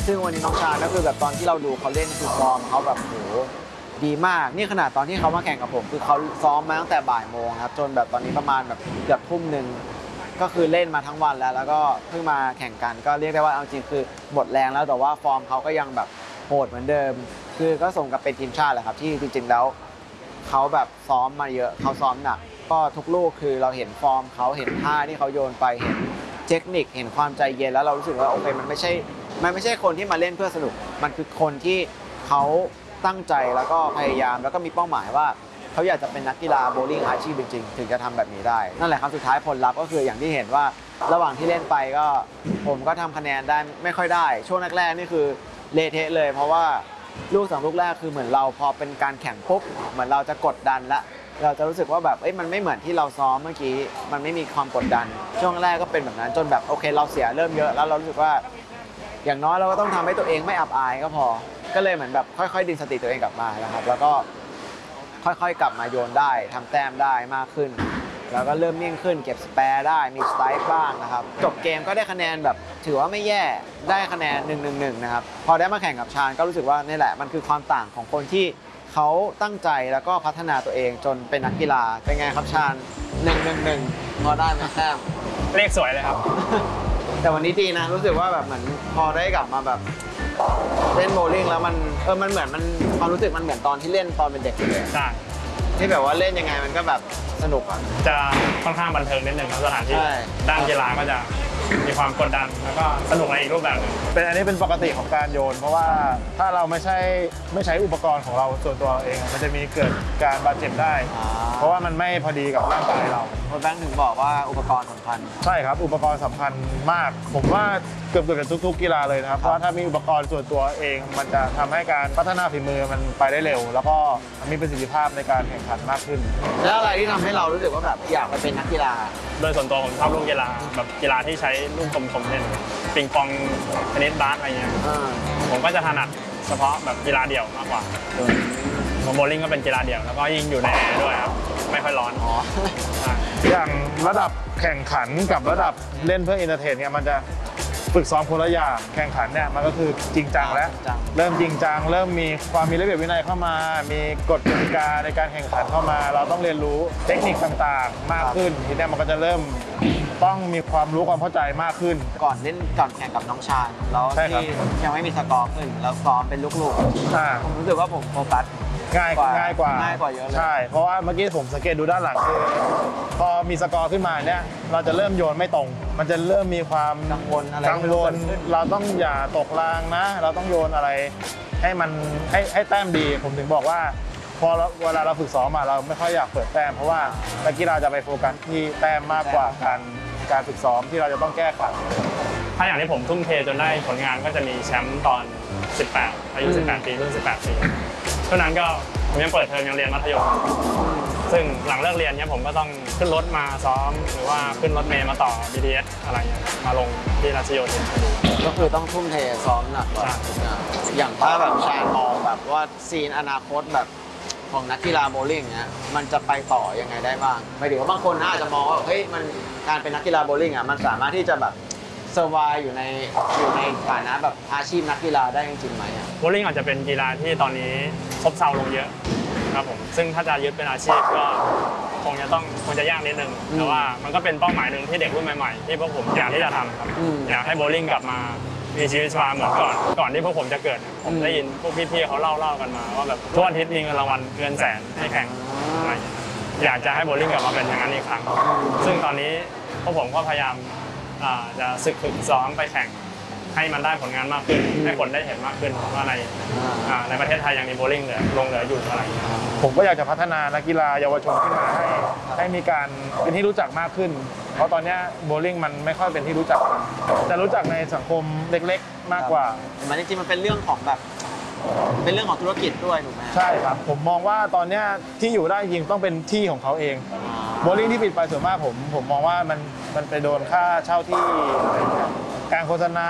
ซึ่งวันนี้น้องชาก็คือแบบตอนที่เราดูเขาเล่นคือฟอร์มเขาแบบโหดีมากนี่ขนาดตอนที่เขามาแข่งกับผมคือเขาซ้อมมาตั้งแต่บ่ายโมงครับจนแบบตอนนี้ประมาณแบบเกือบทุ่มหนึ่งก็คือเล่นมาทั้งวันแล้วก็เพิ่งมาแข่งกันก็เรียกได้ว่าเอาจริงคือหมดแรงแล้วแต่ว่าฟอร์มเขาก็ยังแบบโหดเหมือนเดิมคือก็สมกับเป็นทีมชาติแหละครับที่จริงๆแล้วเขาแบบซ้อมมาเยอะเขาซ้อมหนักก็ทุกลูกคือเราเห็นฟอร์มเขาเห็นท่าที่เขาโยนไปเห็นเทคนิคเห็นความใจเย็นแล้วเรารู้สึกว่าโอเคมันไม่ใช่คนที่มาเล่นเพื่อสนุกมันคือคนที่เขาตั้งใจแล้วก็พยายามแล้วก็มีเป้าหมายว่าเขาอยากจะเป็นนักกีฬาโบว์ลิ่งอาชีพจริงๆถึงจะทำแบบนี้ได้นั่นแหละครับสุดท้ายผลลัพธ์ก็คืออย่างที่เห็นว่าระหว่างที่เล่นไปก็ผมก็ทำคะแนนได้ไม่ค่อยได้ช่วงแรกๆนี่คือเละเทะเลยเพราะว่าลูก2ลูกแรกคือเหมือนเราพอเป็นการแข่งปุ๊บเหมือนเราจะกดดันละเราจะรู้สึกว่าแบบมันไม่เหมือนที่เราซ้อมเมื่อกี้มันไม่มีความกดดันช่วงแรกก็เป็นแบบนั้นจนแบบโอเคเราเสียเริ่มเยอะแล้วเรารู้สึกว่าอย่างน้อยเราก็ต้องทำให้ตัวเองไม่อับอายก็พอก็เลยเหมือนแบบค่อยๆดึงสติตัวเองกลับมานะครับแล้วก็ค่อยๆกลับมาโยนได้ทำแต้มได้มากขึ้นแล้วก็เริ่มนิ่งขึ้นเก็บสแปร์ได้มีสไตล์บ้างนะครับจบเกมก็ได้คะแนนแบบถือว่าไม่แย่ได้คะแนน1-1นะครับพอได้มาแข่งกับชาญก็รู้สึกว่านี่แหละมันคือความต่างของคนที่เขาตั้งใจแล้วก็พัฒนาตัวเองจนเป็นนักกีฬาเป็นไงครับชาญ1-1พอได้ไหมแต้มเลขสวยเลยครับแต่วันนี้ดีนะรู้สึกว่าแบบเหมือนพอได้กลับมาแบบเล่นโบว์ลิ่งแล้วมันเหมือนมันความรู้สึกมันเหมือนตอนที่เล่นตอนเป็นเด็กเลยใช่ที่แบบว่าเล่นยังไงมันก็แบบสนุกอ่ะจะค่อนข้างบันเทิงนิดนึงครับสถานที่ใช่ด้านกีฬาก็จะมีความกดดันแล้วก็สนุกในอีกรูปแบบหนึงอันนี้เป็นปกติของการโยนเพราะว่าถ้าเราไม่ใช้อุปกรณ์ของเราส่วนตัวเองมันจะมีเกิดการบาดเจ็บได้เพราะว่ามันไม่พอดีกับร่างกายเราโค้ชแบงค์ถึงบอกว่าอุปกรณ์สำคัญใช่ครับอุปกรณ์สำคัญมากผมว่าเกือบจะทุกกีฬาเลยนะครับเพราะถ้ามีอุปกรณ์ส่วนตัวเองมันจะทำให้การพัฒนาฝีมือมันไปได้เร็วแล้วก็มีประสิทธิภาพในการแข่งขันมากขึ้นแล้วอะไรที่ทำให้เรารู้สึกว่าแบบอยากไปเป็นนักกีฬาโดยส่วนตัวผมชอบลูกกีฬาแบบกีฬาที่ใช้ลูกกลมๆเล่นปิงปองเทนนิสบาสอะไรเงี้ยผมก็จะถนัดเฉพาะแบบกีฬาเดี่ยวมากกว่าโบว์ลิ่งก็เป็นกีฬาเดี่ยวแล้วก็ยิ่งอยู่ในแอร์ด้วยครับไม่ค่อยร้อนอย่างระดับแข่งขันกับระดับเล่นเพื่อเอนเตอร์เทนเนี่ยมันจะฝึกซ้อมคนละอย่างแข่งขันเนี่ยมันก็คือจริงจังแล้วเริ่มจริงจังเริ่มมีความมีระเบียบวินัยเข้ามามีกฎกติกาในการแข่งขันเข้ามาเราต้องเรียนรู้เทคนิคต่างๆมากขึ้นทีนี้มันก็จะเริ่มต้องมีความรู้ความเข้าใจมากขึ้นก่อนแข่งกับน้องชาญแล้วที่ยังไม่มีสกอร์ขึ้นแล้วซ้อมเป็นลูกๆผมรู้สึกว่าผมโฟกัสง่ายกว่าเยอะเลยใช่เพราะว่าเมื่อกี้ผมสังเกตดูด้านหลังคือพอมีสกอร์ขึ้นมาเนี่ยเราจะเริ่มโยนไม่ตรงมันจะเริ่มมีความกังวลเราต้องอย่าตกรางนะเราต้องโยนอะไรให้มันให้แต้มดีผมถึงบอกว่าพอเวลาเราฝึกซ้อมเราไม่ค่อยอยากเปิดแต้มเพราะว่านักกีฬาจะไปโฟกัสที่แต้มมากกว่าการฝึกซ้อมที่เราจะต้องแก้ไขถ้าอย่างที่ผมทุ่มเทจนได้ผลงานก็จะมีแชมป์ตอน18อายุ18ปีรุ่น18ปีช่วงนั้นก็ผมยังเปิดเทอมยังเรียนมัธยมซึ่งหลังเลิกเรียนเนี่ยผมก็ต้องขึ้นรถมาซ้อมหรือว่าขึ้นรถเมล์มาต่อ BTS อะไรเงี้ยมาลงที่รัชโยธินก็คือต้องทุ่มเทซ้อมหนักกว่าอย่างถ้าแบบชาญมองแบบว่าซีนอนาคตแบบของนักกีฬาโบว์ลิ่งเนี้ยมันจะไปต่อยังไงได้บ้างหมายถึงว่าบางคนอาจจะมองว่าเฮ้ยมันการเป็นนักกีฬาโบว์ลิ่งมันสามารถที่จะแบบเซอร์ไวอยู่ในฐานะแบบอาชีพนักกีฬาได้จริงๆไหมโบว์ลิ่งอาจจะเป็นกีฬาที่ตอนนี้ซบเซาลงเยอะครับผมซึ่งถ้าจะยึดเป็นอาชีพก็คงจะยากนิดนึงแต่ว่ามันก็เป็นเป้าหมายหนึ่งที่เด็กรุ่นใหม่ๆที่พวกผมอยากที่จะทำครับอยากให้โบว์ลิ่งกลับมามีชีวิตชีวาเหมือนก่อนที่พวกผมจะเกิดผมได้ยินพวกพี่ๆเขาเล่ากันมาว่าแบบทุกอาทิตย์มีเงินรางวัลเงินแสนให้แข่งอะไรอยากจะให้โบว์ลิ่งกลับมาเป็นอย่างนั้นอีกครั้งซึ่งตอนนี้พวกผมก็พยายามจะฝึกซ้อมไปแข่งให้มันได้ผลงานมากขึ้นให้คนได้เห็นมากขึ้นว่าในประเทศไทยยังมีโบว์ลิ่งเหลืออยู่อะไรอย่างเงี้ยผมก็อยากจะพัฒนานักกีฬาเยาวชนขึ้นมาให้มีการเป็นที่รู้จักมากขึ้นเพราะตอนนี้โบว์ลิ่งมันไม่ค่อยเป็นที่รู้จักจะรู้จักในสังคมเล็กๆมากกว่ามันจริงๆมันเป็นเรื่องของแบบเป็นเรื่องของธุรกิจด้วยถูกไหมใช่ครับผมมองว่าตอนนี้ที่อยู่ได้จริงต้องเป็นที่ของเขาเองโบว์ลิ่งที่ปิดไปส่วนมากผมมองว่ามันไปโดนค่าเช่าที่การโฆษณา